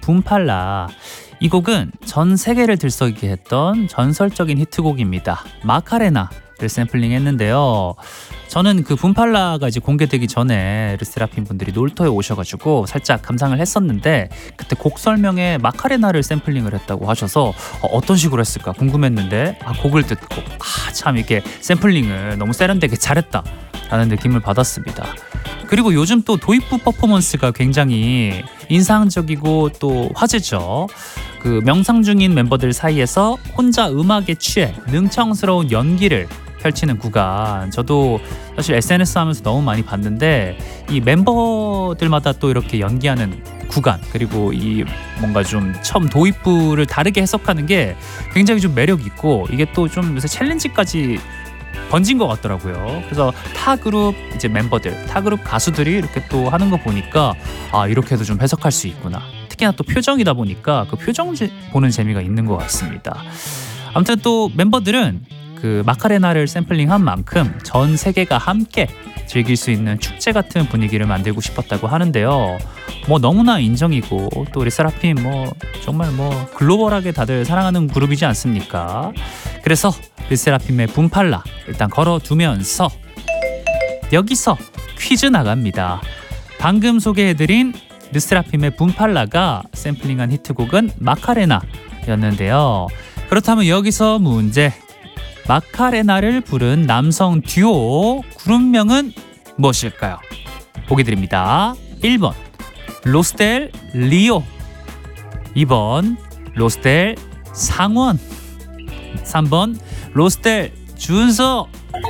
붐팔라. 이 곡은 전 세계를 들썩이게 했던 전설적인 히트곡입니다. 마카레나를 샘플링했는데요. 저는 그 붐팔라가 이제 공개되기 전에 르세라핌 분들이 놀토에 오셔가지고 살짝 감상을 했었는데, 그때 곡 설명에 마카레나를 샘플링을 했다고 하셔서 어떤 식으로 했을까 궁금했는데, 곡을 듣고 참 이렇게 샘플링을 너무 세련되게 잘했다 라는 느낌을 받았습니다. 그리고 요즘 또 도입부 퍼포먼스가 굉장히 인상적이고 또 화제죠. 그 명상 중인 멤버들 사이에서 혼자 음악에 취해 능청스러운 연기를 펼치는 구간, 저도 사실 SNS 하면서 너무 많이 봤는데, 이 멤버들마다 또 이렇게 연기하는 구간, 그리고 이 뭔가 좀 처음 도입부를 다르게 해석하는 게 굉장히 좀 매력 있고, 이게 또 좀 요새 챌린지까지 번진 것 같더라고요. 그래서 타 그룹 이제 멤버들, 타 그룹 가수들이 이렇게 또 하는 거 보니까 이렇게도 좀 해석할 수 있구나. 특히나 또 표정이다 보니까 그 표정 보는 재미가 있는 것 같습니다. 아무튼 또 멤버들은 그 마카레나를 샘플링한 만큼 전 세계가 함께 즐길 수 있는 축제 같은 분위기를 만들고 싶었다고 하는데요. 뭐 너무나 인정이고, 또 르세라핌 정말 글로벌하게 다들 사랑하는 그룹이지 않습니까? 그래서 르세라핌의 붐팔라 일단 걸어두면서 여기서 퀴즈 나갑니다. 방금 소개해드린 르세라핌의 붐팔라가 샘플링한 히트곡은 마카레나였는데요. 그렇다면 여기서 문제. 마카레나를 부른 남성 듀오 그룹명은 무엇일까요? 보기 드립니다. 1번 로스델 리오, 2번 로스델 상원, 3번 로스델 준서.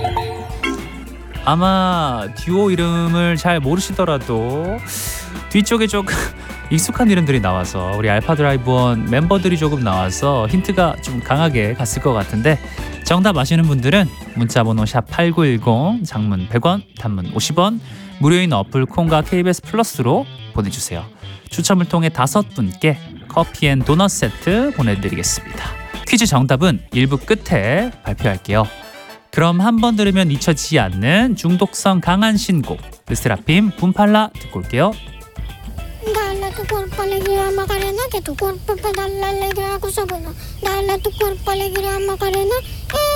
아마 듀오 이름을 잘 모르시더라도 뒤쪽에 조금 익숙한 이름들이 나와서, 우리 알파드라이브원 멤버들이 조금 나와서 힌트가 좀 강하게 갔을 것 같은데, 정답 아시는 분들은 문자번호 샵8910, 장문 100원, 단문 50원, 무료인 어플 콩과 KBS 플러스로 보내주세요. 추첨을 통해 5분께 커피앤도넛 세트 보내드리겠습니다. 퀴즈 정답은 1부 끝에 발표할게요. 그럼 한번 들으면 잊혀지지 않는 중독성 강한 신곡, 르세라핌 붐팔라 듣고 올게요. Dale tu cuerpo alegría Macarena, que tu cuerpo para darle alegría a cosa buena. Dale tu cuerpo alegría Macarena,